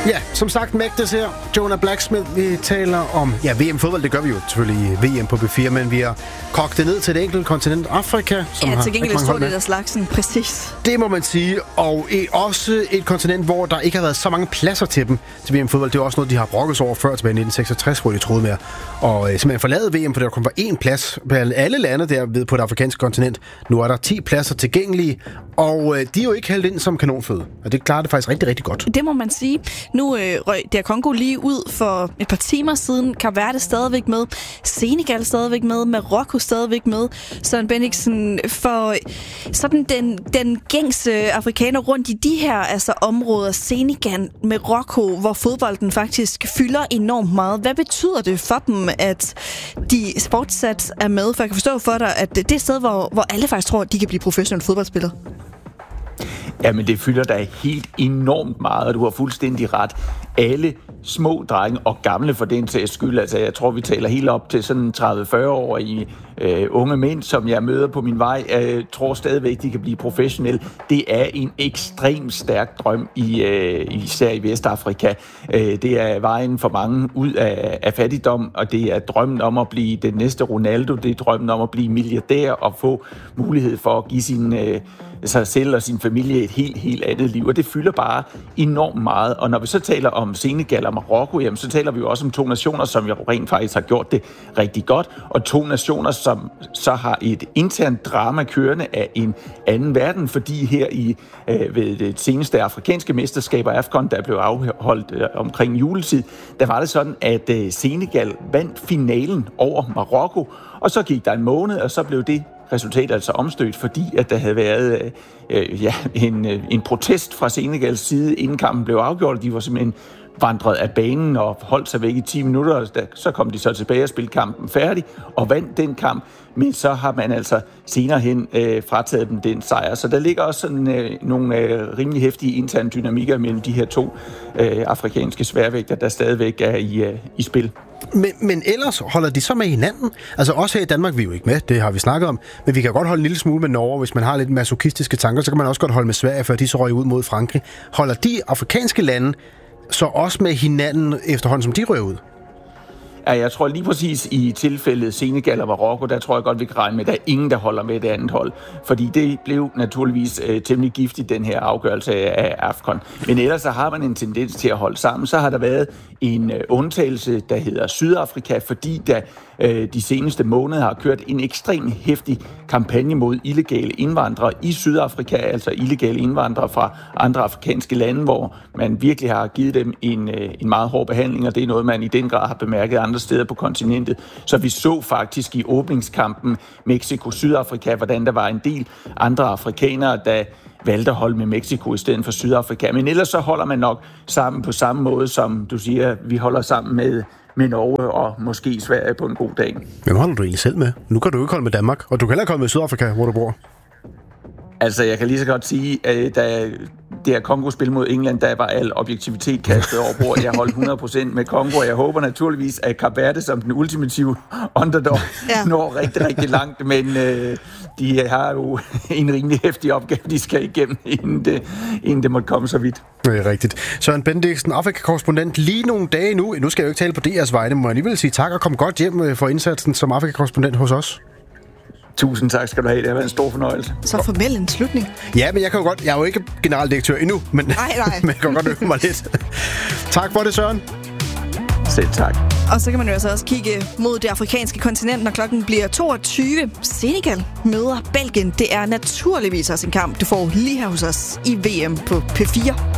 Ja, som sagt, Magdes her. Jonah Blacksmith, vi taler om VM-fodbold. Det gør vi jo selvfølgelig i VM på B4, men vi har kogt det ned til et enkelt kontinent, Afrika. Som ja, har til gengæld står det der slagsen, præcis. Det må man sige, og også et kontinent, hvor der ikke har været så mange pladser til dem til VM-fodbold. Det er også noget, de har brokket over før tilbage i 1966, hvor de troede med og simpelthen forladet VM, for der kun var én plads blandt alle lande der ved på det afrikanske kontinent. Nu er der 10 pladser tilgængelige, og de er jo ikke hældt ind som kanonføde. Og det klarer det faktisk rigtig, rigtig godt. Det må man sige. Nu røg DR Congo lige ud for et par timer siden. Kap Verde stadigvæk med. Senegal stadigvæk med. Marokko stadigvæk med. Søren Bendiksen, for sådan den gængse afrikaner rundt i de her områder, Senegal, Marokko, hvor fodbolden faktisk fylder enormt meget. Hvad betyder det for dem, at de fortsat er med? For jeg kan forstå for dig, at det er et sted, hvor alle faktisk tror, at de kan blive professionelle fodboldspillere. Jamen, det fylder da helt enormt meget, og du har fuldstændig ret. Alle små drenge og gamle for den sags skyld, altså jeg tror, vi taler helt op til sådan 30-40 år i unge mænd, som jeg møder på min vej, tror stadigvæk, de kan blive professionelle. Det er en ekstremt stærk drøm, især i Vestafrika. Det er vejen for mange ud af fattigdom, og det er drømmen om at blive den næste Ronaldo, det er drømmen om at blive milliardær og få mulighed for at give sig selv og sin familie et helt andet liv, og det fylder bare enormt meget. Og når vi så taler om Senegal og Marokko, jamen, så taler vi jo også om 2 nationer, som jo rent faktisk har gjort det rigtig godt, og 2 nationer, som så har et internt drama kørende af en anden verden, fordi her ved det seneste afrikanske mesterskab af AFCON, der blev afholdt omkring juletid, der var det sådan, at Senegal vandt finalen over Marokko, og så gik der en måned, og så blev det resultat altså omstødt, fordi at der havde været en protest fra Senegals side, inden kampen blev afgjort. De var simpelthen vandret af banen og holdt sig væk i 10 minutter. Så kom de så tilbage og spillede kampen færdig og vandt den kamp. Men så har man altså senere hen frataget dem den sejr. Så der ligger også sådan nogle rimelig heftige interne dynamikker mellem de her 2 afrikanske sværvægter, der stadigvæk er i spil. Men ellers holder de så med hinanden? Altså også her i Danmark, vi er jo ikke med, det har vi snakket om, men vi kan godt holde en lille smule med Norge, hvis man har lidt masochistiske tanker, så kan man også godt holde med Sverige, før de så røg ud mod Frankrig. Holder de afrikanske lande så også med hinanden efterhånden, som de røg ud? Ja, jeg tror lige præcis i tilfældet Senegal og Marokko, der tror jeg godt, vi kan regne med, at der er ingen, der holder med det andet hold. Fordi det blev naturligvis temmelig giftigt, den her afgørelse af AFCON. Men ellers så har man en tendens til at holde sammen. Så har der været en undtagelse, der hedder Sydafrika, fordi der de seneste måneder har kørt en ekstremt heftig kampagne mod illegale indvandrere i Sydafrika, altså illegale indvandrere fra andre afrikanske lande, hvor man virkelig har givet dem en meget hård behandling, og det er noget, man i den grad har bemærket andre steder på kontinentet. Så vi så faktisk i åbningskampen Mexico-Sydafrika, hvordan der var en del andre afrikanere, der valgte at holde med Mexico i stedet for Sydafrika. Men ellers så holder man nok sammen på samme måde, som du siger, vi holder sammen med Norge og måske Sverige på en god dag. Hvem holder du egentlig selv med? Nu kan du ikke holde med Danmark, og du kan heller ikke holde med Sydafrika, hvor du bor. Altså, jeg kan lige så godt sige, at da det her Kongo-spil mod England, der var al objektivitet kastet over bord. Jeg holdt 100% med Kongo, og jeg håber naturligvis, at Kap Verde som den ultimative underdog når rigtig, rigtig langt, men de har jo en rimelig heftig opgave, de skal igennem, inden det måtte komme så vidt. Det er rigtigt. Søren Bendiksen, Afrika-korrespondent, lige nogle dage nu. Nu skal jeg jo ikke tale på DR's vegne, må jeg alligevel sige tak og kom godt hjem for indsatsen som Afrika-korrespondent hos os. Tusind tak skal du have. Det har været en stor fornøjelse. Så formel en slutning. Ja, men jeg er jo ikke generaldirektør endnu, men, nej. men jeg kan godt øve mig lidt. Tak for det, Søren. Selv tak. Og så kan man jo altså også kigge mod det afrikanske kontinent, når klokken bliver 22. Senegal møder Belgien. Det er naturligvis også en kamp, du får lige her hos os i VM på P4.